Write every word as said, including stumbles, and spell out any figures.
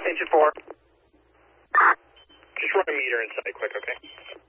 Engine four. Just run a meter inside quick, okay?